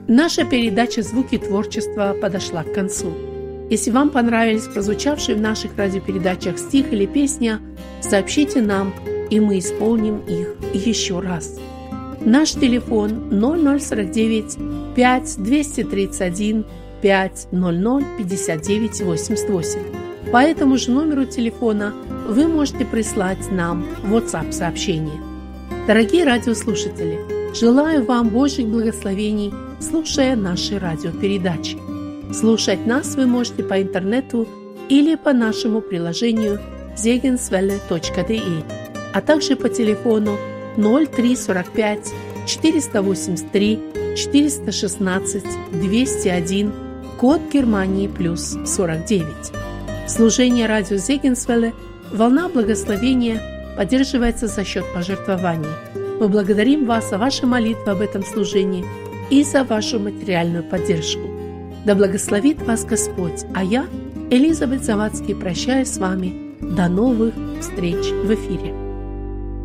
Наша передача «Звуки творчества» подошла к концу. Если вам понравились прозвучавшие в наших радиопередачах стих или песня, сообщите нам, и мы исполним их еще раз. Наш телефон 0049 5 231 500 59 88. По этому же номеру телефона вы можете прислать нам WhatsApp-сообщение. Дорогие радиослушатели, желаю вам Божьих благословений, слушая наши радиопередачи. Слушать нас вы можете по интернету или по нашему приложению segenswelle.de, а также по телефону 0345 483 416 201, код Германии +49. Служение радио Зегенсвелле «Волна благословения» поддерживается за счет пожертвований. Мы благодарим вас за ваши молитвы об этом служении и за вашу материальную поддержку. Да благословит вас Господь, а я, Элизабет Завадский, прощаюсь с вами. До новых встреч в эфире.